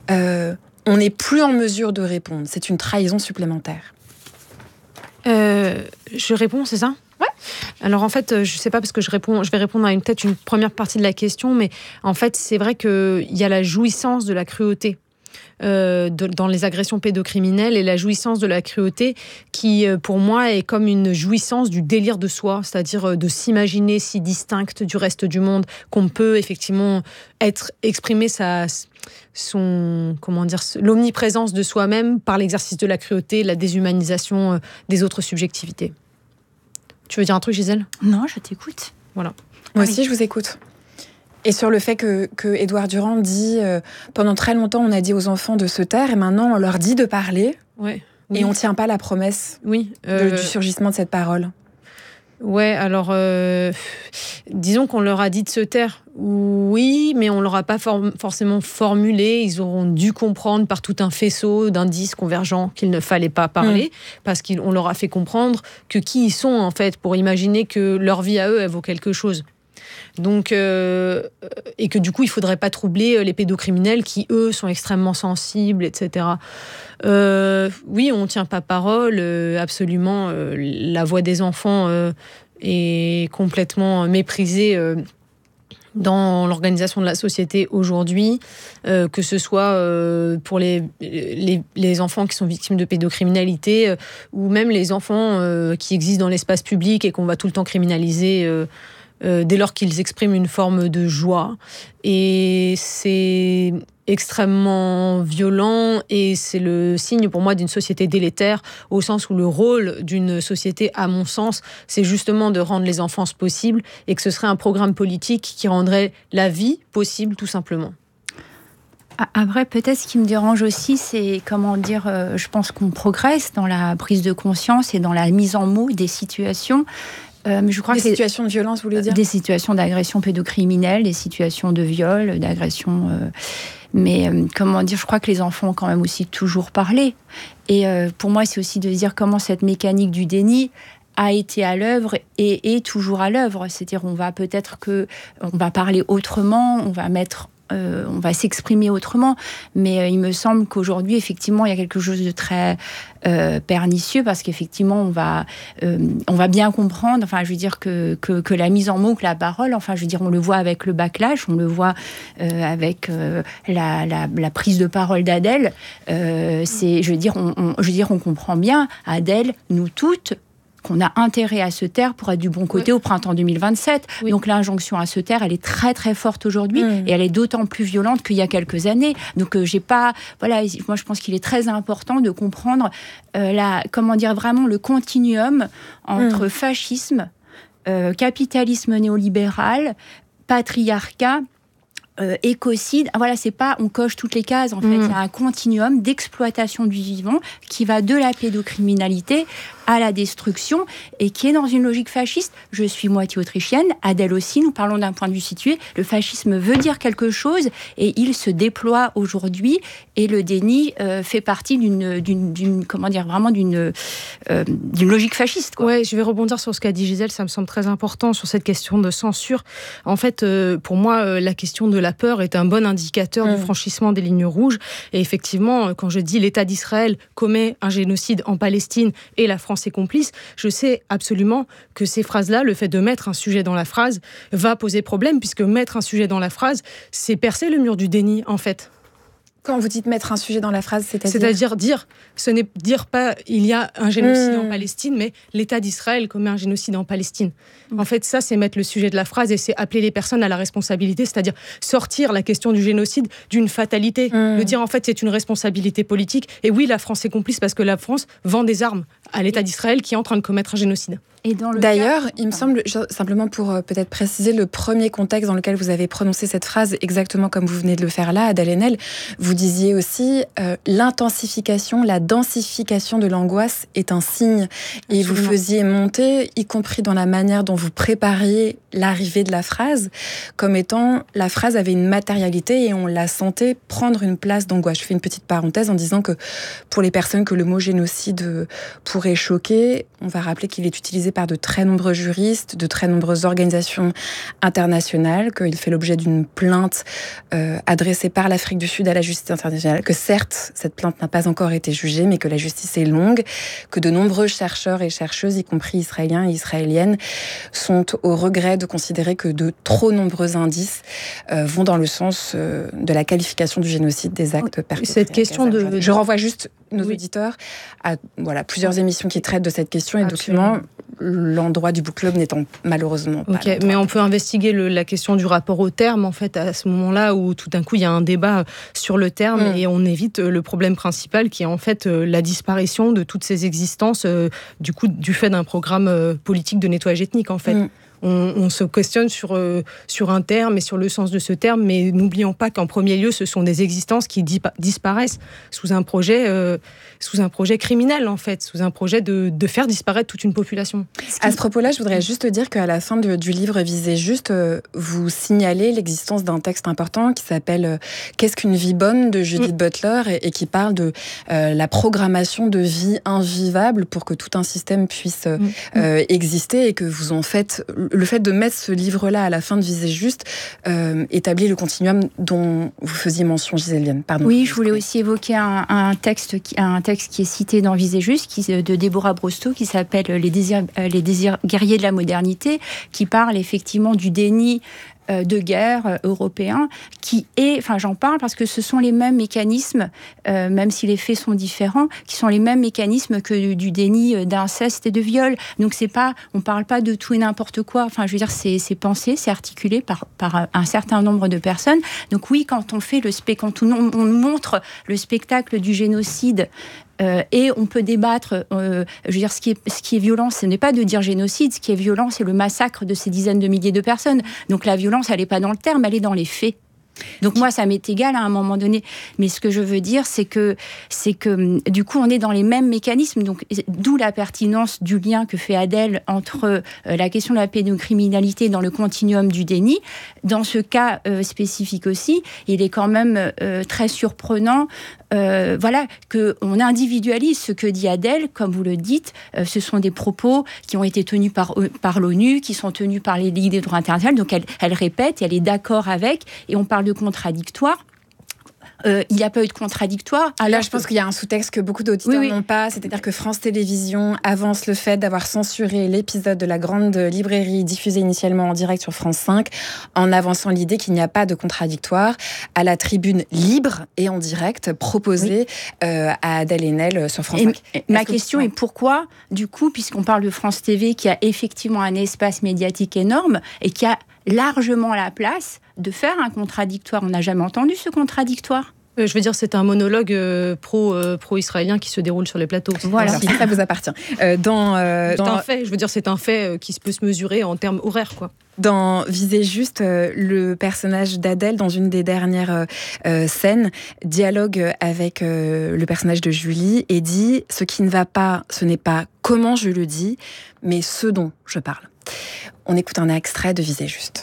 on n'est plus en mesure de répondre. C'est une trahison supplémentaire. Je réponds, c'est ça ? Ouais. Alors en fait, je sais pas parce que je vais répondre à peut-être une première partie de la question, mais en fait, c'est vrai qu'il y a la jouissance de la cruauté. Dans les agressions pédocriminelles et la jouissance de la cruauté qui, pour moi, est comme une jouissance du délire de soi, c'est-à-dire de s'imaginer si distincte du reste du monde qu'on peut effectivement exprimer l'omniprésence de soi-même par l'exercice de la cruauté, la déshumanisation des autres subjectivités. Tu veux dire un truc, Gisèle ? Non, je t'écoute. Voilà. Moi aussi, je vous écoute. Et sur le fait que Édouard Durand dit pendant très longtemps on a dit aux enfants de se taire et maintenant on leur dit de parler. Ouais. Et on tient pas la promesse du surgissement de cette parole. Ouais, alors disons qu'on leur a dit de se taire. Oui, mais on leur a pas forcément formulé. Ils auront dû comprendre par tout un faisceau d'indices convergents qu'il ne fallait pas parler parce qu'on leur a fait comprendre que qui ils sont en fait pour imaginer que leur vie à eux elle vaut quelque chose. Donc, et que du coup, il ne faudrait pas troubler les pédocriminels qui, eux, sont extrêmement sensibles, etc. Oui, on ne tient pas parole, absolument. La voix des enfants est complètement méprisée dans l'organisation de la société aujourd'hui, que ce soit pour les enfants qui sont victimes de pédocriminalité ou même les enfants qui existent dans l'espace public et qu'on va tout le temps criminaliser dès lors qu'ils expriment une forme de joie. Et c'est extrêmement violent et c'est le signe pour moi d'une société délétère au sens où le rôle d'une société, à mon sens, c'est justement de rendre les enfants possibles et que ce serait un programme politique qui rendrait la vie possible tout simplement. Après, peut-être ce qui me dérange aussi, c'est je pense qu'on progresse dans la prise de conscience et dans la mise en mots des situations. Mais je crois des situations de violence, vous voulez dire ? Des situations d'agression pédocriminelle, des situations de viol, d'agression. Je crois que les enfants ont quand même aussi toujours parlé. Et pour moi, c'est aussi de dire comment cette mécanique du déni a été à l'œuvre et est toujours à l'œuvre. C'est-à-dire, on va parler autrement, on va s'exprimer autrement, mais il me semble qu'aujourd'hui, effectivement, il y a quelque chose de très pernicieux parce qu'effectivement, on va bien comprendre. Enfin, je veux dire que la mise en mots, que la parole. Enfin, je veux dire, on le voit avec le backlash, on le voit avec la prise de parole d'Adèle. On comprend bien, Adèle, nous toutes, qu'on a intérêt à se taire pour être du bon côté au printemps 2027. Oui. Donc l'injonction à se taire, elle est très très forte aujourd'hui et elle est d'autant plus violente qu'il y a quelques années. Donc moi je pense qu'il est très important de comprendre vraiment le continuum entre fascisme, capitalisme néolibéral, patriarcat, écocide. Voilà, c'est pas on coche toutes les cases. En fait, il y a un continuum d'exploitation du vivant qui va de la pédocriminalité à la destruction et qui est dans une logique fasciste. Je suis moitié autrichienne, Adèle aussi, nous parlons d'un point de vue situé. Le fascisme veut dire quelque chose et il se déploie aujourd'hui et le déni fait partie d'une logique fasciste, quoi. Ouais, je vais rebondir sur ce qu'a dit Gisèle, ça me semble très important sur cette question de censure. En fait, pour moi, la question de la peur est un bon indicateur du franchissement des lignes rouges. Et effectivement, quand je dis l'État d'Israël commet un génocide en Palestine et la France est complice, je sais absolument que ces phrases-là, le fait de mettre un sujet dans la phrase, va poser problème, puisque mettre un sujet dans la phrase, c'est percer le mur du déni, en fait. Quand vous dites mettre un sujet dans la phrase, c'est-à-dire dire, ce n'est dire pas il y a un génocide en Palestine, mais l'État d'Israël commet un génocide en Palestine. En fait, ça, c'est mettre le sujet de la phrase et c'est appeler les personnes à la responsabilité, c'est-à-dire sortir la question du génocide d'une fatalité. Le dire, en fait, c'est une responsabilité politique. Et oui, la France est complice parce que la France vend des armes à l'État d'Israël qui est en train de commettre un génocide. D'ailleurs, il me semble, simplement pour peut-être préciser le premier contexte dans lequel vous avez prononcé cette phrase, exactement comme vous venez de le faire là, Adèle Haenel, vous disiez aussi l'intensification, la densification de l'angoisse est un signe. Et vous faisiez monter, y compris dans la manière dont vous prépariez l'arrivée de la phrase, comme étant la phrase avait une matérialité et on la sentait prendre une place d'angoisse. Je fais une petite parenthèse en disant que pour les personnes que le mot génocide pourrait choquer, on va rappeler qu'il est utilisé utilisé par de très nombreux juristes, de très nombreuses organisations internationales, qu'il fait l'objet d'une plainte adressée par l'Afrique du Sud à la justice internationale, que certes, cette plainte n'a pas encore été jugée, mais que la justice est longue, que de nombreux chercheurs et chercheuses, y compris israéliens et israéliennes, sont au regret de considérer que de trop nombreux indices vont dans le sens de la qualification du génocide des actes perpétrés. Cette question Je renvoie juste nos auditeurs à plusieurs émissions qui traitent de cette question et documents, l'endroit du book club n'étant malheureusement pas. Ok, mais on peut investiguer la question du rapport au terme, en fait, à ce moment-là où tout d'un coup il y a un débat sur le terme et on évite le problème principal qui est en fait la disparition de toutes ces existences du fait d'un programme politique de nettoyage ethnique, en fait. On se questionne sur un terme et sur le sens de ce terme, mais n'oublions pas qu'en premier lieu, ce sont des existences qui disparaissent sous un projet criminel, en fait, sous un projet de faire disparaître toute une population. À ce propos-là, je voudrais juste dire qu'à la fin du livre Visez juste, vous signalez l'existence d'un texte important qui s'appelle « Qu'est-ce qu'une vie bonne ?» de Judith Butler et qui parle de la programmation de vie invivable pour que tout un système puisse exister et que vous en faites... Le fait de mettre ce livre-là à la fin de Visez juste établit le continuum dont vous faisiez mention, Gisèle Vienne. Pardon. Oui, je voulais aussi évoquer un texte qui est cité dans Visez juste, de Deborah Brostow, qui s'appelle Les désirs guerriers de la modernité, qui parle effectivement du déni de guerre européen, j'en parle parce que ce sont les mêmes mécanismes, même si les faits sont différents, qui sont les mêmes mécanismes que du déni d'inceste et de viol. Donc on parle pas de tout et n'importe quoi. Enfin, je veux dire, c'est pensé, c'est articulé par un certain nombre de personnes. Donc oui, quand on nous montre le spectacle du génocide. Et on peut débattre, je veux dire, ce qui est violent, ce n'est pas de dire génocide, ce qui est violent, c'est le massacre de ces dizaines de milliers de personnes. Donc la violence, elle n'est pas dans le terme, elle est dans les faits. Donc moi, ça m'est égal à un moment donné. Mais ce que je veux dire, c'est que du coup, on est dans les mêmes mécanismes. Donc, d'où la pertinence du lien que fait Adèle entre la question de la pédocriminalité dans le continuum du déni. Dans ce cas spécifique aussi, il est quand même très surprenant qu'on individualise ce que dit Adèle, comme vous le dites. Ce sont des propos qui ont été tenus par l'ONU, qui sont tenus par les ligues des droits internationaux. Donc, elle répète, elle est d'accord avec, et on parle de contradictoire. Il n'y a pas eu de contradictoire. Là, je pense qu'il y a un sous-texte que beaucoup d'auditeurs n'ont pas, c'est-à-dire que France Télévisions avance le fait d'avoir censuré l'épisode de la Grande Librairie diffusé initialement en direct sur France 5, en avançant l'idée qu'il n'y a pas de contradictoire à la tribune libre et en direct proposée à Adèle Haenel sur France 5. Ma question est pourquoi, du coup, puisqu'on parle de France TV qui a effectivement un espace médiatique énorme et qui a largement la place de faire un contradictoire. On n'a jamais entendu ce contradictoire. Je veux dire, c'est un monologue pro-israélien qui se déroule sur les plateaux. Voilà, si ça vous appartient. C'est un fait. Je veux dire, c'est un fait qui peut se mesurer en termes horaires, quoi. Dans Visez juste, le personnage d'Adèle, dans une des dernières scènes, dialogue avec le personnage de Julie et dit « Ce qui ne va pas, ce n'est pas comment je le dis, mais ce dont je parle ». On écoute un extrait de Visez juste.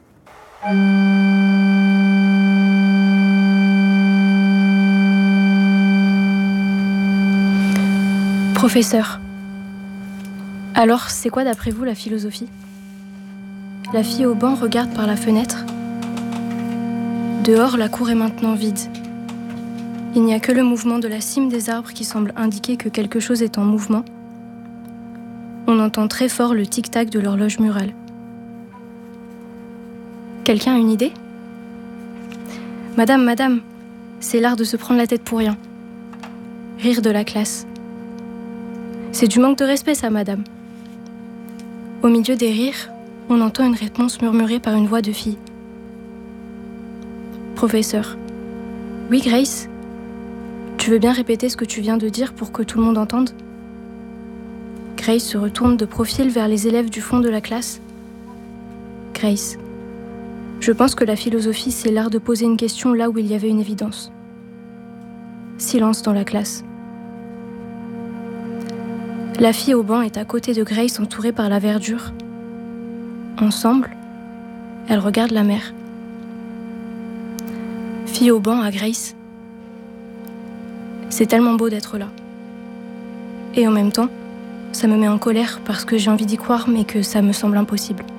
Professeur, alors c'est quoi d'après vous la philosophie ? La fille au banc regarde par la fenêtre. Dehors, la cour est maintenant vide. Il n'y a que le mouvement de la cime des arbres qui semble indiquer que quelque chose est en mouvement. On entend très fort le tic-tac de l'horloge murale. Quelqu'un a une idée ? Madame, c'est l'art de se prendre la tête pour rien. Rire de la classe. C'est du manque de respect, ça, madame. Au milieu des rires, on entend une réponse murmurée par une voix de fille. Professeur. Oui, Grace ? Tu veux bien répéter ce que tu viens de dire pour que tout le monde entende ? Grace se retourne de profil vers les élèves du fond de la classe. Grace. Je pense que la philosophie, c'est l'art de poser une question là où il y avait une évidence. Silence dans la classe. La fille au banc est à côté de Grace, entourée par la verdure. Ensemble, elles regardent la mer. Fille au banc à Grace. C'est tellement beau d'être là. Et en même temps, Ça me met en colère parce que j'ai envie d'y croire mais que ça me semble impossible.